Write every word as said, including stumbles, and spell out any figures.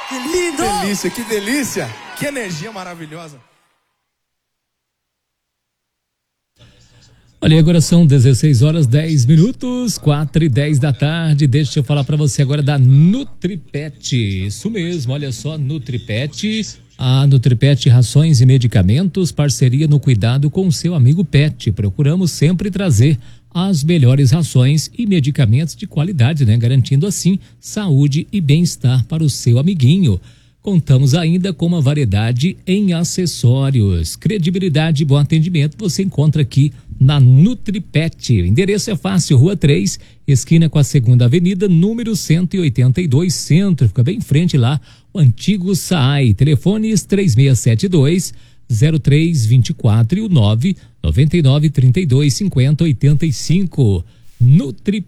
Que lindo! Que delícia, que delícia! Que energia maravilhosa! Olha, agora são dezesseis horas, dez minutos, quatro e dez da tarde. Deixa eu falar para você agora da Nutripet. Isso mesmo, olha só, Nutripet. A Nutripet Rações e Medicamentos, parceria no cuidado com o seu amigo Pet. Procuramos sempre trazer as melhores rações e medicamentos de qualidade, né? Garantindo assim saúde e bem-estar para o seu amiguinho. Contamos ainda com uma variedade em acessórios. Credibilidade e bom atendimento você encontra aqui na Nutripet. O endereço é fácil, Rua três, esquina com a Segunda Avenida, número cento e oitenta e dois, Centro. Fica bem em frente lá, o antigo S A I. Telefones três seis sete dois, zero três dois quatro e o nove nove nove, trinta e dois, cinquenta, oitenta e cinco. Nutripet.